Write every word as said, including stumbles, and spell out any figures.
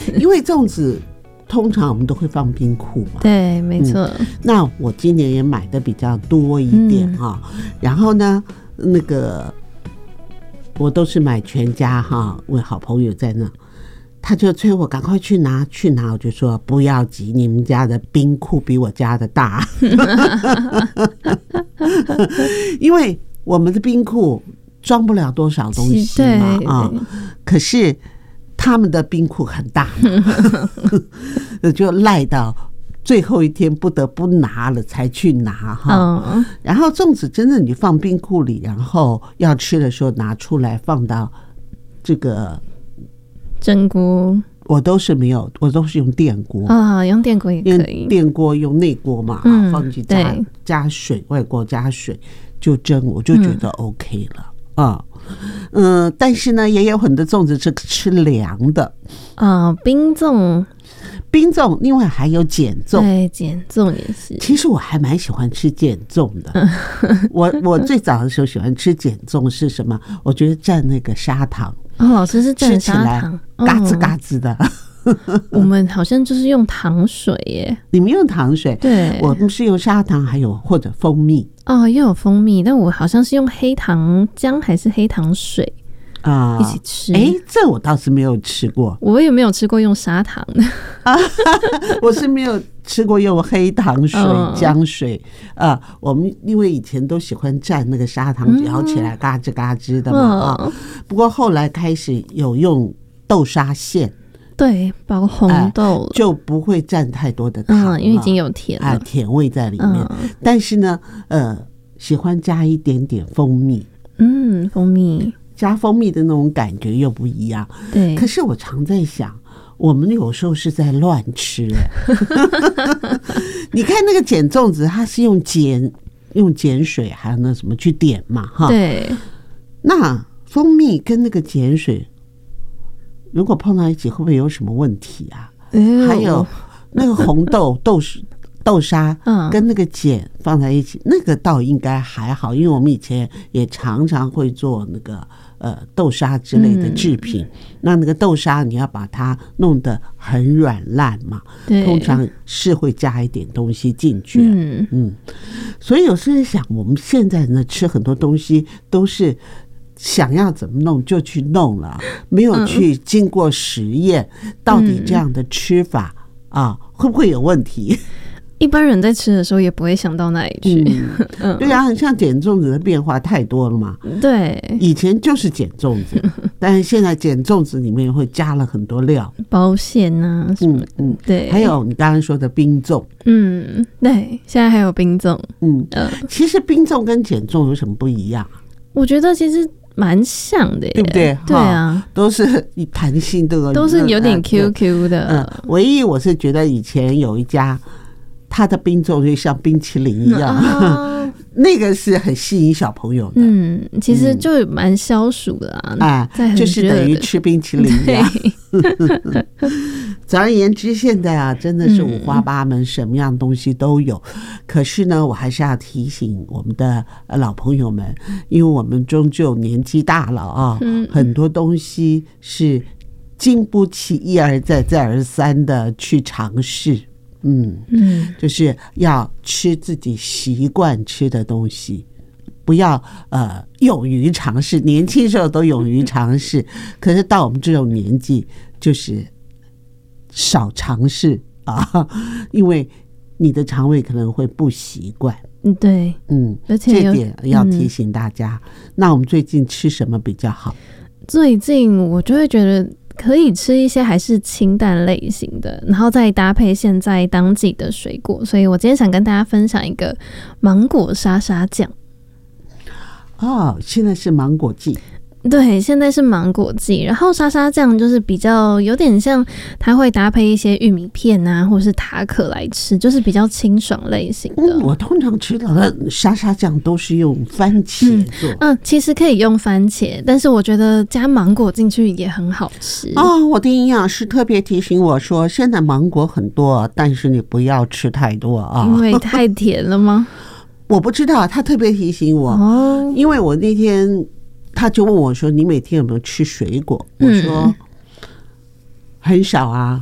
因为粽子通常我们都会放冰库嘛。 对，没错、嗯。 那我今年也买的比较多一点哈、嗯，然后呢，那个我都是买全家哈，我好朋友在那。他就催我赶快去拿去拿，我就说不要急，你们家的冰库比我家的大，因为我们的冰库装不了多少东西嘛啊，可是他们的冰库很大嘛，就赖到最后一天不得不拿了才去拿哈。然后粽子真的你放冰库里，然后要吃的时候拿出来放到这个。 蒸锅我都是没有，我都是用电锅啊，用电锅也可以， 电锅用内锅嘛，嗯、放进去加加水，外锅加水就蒸，我就觉得 OK 了、嗯、啊。嗯，但是呢，也有很多粽子是吃凉的啊，冰粽。 冰粽，另外还有碱粽， 对，碱粽也是。 其实我还蛮喜欢吃碱粽的。我我最早的时候喜欢吃碱粽是什么？我觉得蘸那个砂糖。 哦，老师是蘸砂糖， 嘎吱嘎吱的。 我们好像就是用糖水耶。 你们用糖水？ 对， 我们是用砂糖，还有或者蜂蜜。 哦，又有蜂蜜，但我好像是用黑糖浆还是黑糖水。啊、呃，一起吃。 哎，这我倒是没有吃过。 我也没有吃过用砂糖的。 啊，我是没有吃过用黑糖水、姜水啊、呃。我们因为以前都喜欢蘸那个砂糖，咬起来嘎吱嘎吱的嘛啊、嗯。不过后来开始有用豆沙馅， 对，包红豆、呃、 就不会蘸太多的糖、 嗯，因为已经有甜了， 啊、呃，甜味在里面、嗯。但是呢，呃，喜欢加一点点蜂蜜。 嗯，蜂蜜。 加蜂蜜的那种感觉又不一样， 对。 可是我常在想，我们有时候是在乱吃、欸。你看那个碱粽子，它是用碱、用碱水还有那什么去点嘛，哈。 对。 那蜂蜜跟那个碱水，如果碰到一起，会不会有什么问题啊？哎、还有那个红豆豆是。豆沙跟那个碱放在一起、嗯，那个倒应该还好，因为我们以前也常常会做那个呃豆沙之类的制品、嗯。那那个豆沙你要把它弄得很软烂嘛，通常是会加一点东西进去。嗯嗯，所以有时候想，我们现在呢吃很多东西都是想要怎么弄就去弄了，没有去经过实验，嗯、到底这样的吃法啊会不会有问题？ 一般人在吃的时候也不会想到那里去、 嗯、对啊，像碱粽子的变化太多了嘛。 对， 以前就是碱粽子但是现在碱粽子里面会加了很多料， 包馅啊什么的。嗯嗯，对， 还有你刚刚说的冰粽。 嗯，对，现在还有冰粽。 嗯、呃、其实冰粽跟碱粽有什么不一样啊？ 我觉得其实蛮像的耶， 对不对？ 对啊， 都是弹性的， 都是有点 Q Q 的。 嗯，唯一我是觉得以前有一家。它的冰粽就像冰淇淋一样、啊、那个是很吸引小朋友的。 嗯，其实就蛮消暑的啊，啊、 嗯，就是等于吃冰淇淋一样。总而言之，现在啊，真的是五花八门，什么样东西都有。可是呢，我还是要提醒我们的老朋友们，因为我们终究年纪大了啊，很多东西是经不起一而再、再而三的去尝试。嗯嗯，就是要吃自己习惯吃的东西，不要呃勇于尝试。年轻时候都勇于尝试，可是到我们这种年纪，就是少尝试啊，因为你的肠胃可能会不习惯。 嗯，对， 嗯，而且这点要提醒大家、嗯。那我们最近吃什么比较好？ 最近我就会觉得。可以吃一些还是清淡类型的，然后再搭配现在当季的水果，所以我今天想跟大家分享一个芒果沙沙酱。 哦，现在是芒果季。 对，现在是芒果季，然后沙沙酱就是比较有点像，它会搭配一些玉米片啊，或是塔可来吃，就是比较清爽类型的。 嗯、我通常吃到的沙沙酱都是用番茄做。 嗯, 嗯，其实可以用番茄，但是我觉得加芒果进去也很好吃。 哦，我的营养师特别提醒我说，现在芒果很多，但是你不要吃太多啊， 因为太甜了吗？ 我不知道，他特别提醒我，哦、因为我那天。他就问我说：“你每天有没有吃水果？”我说：“很少啊。”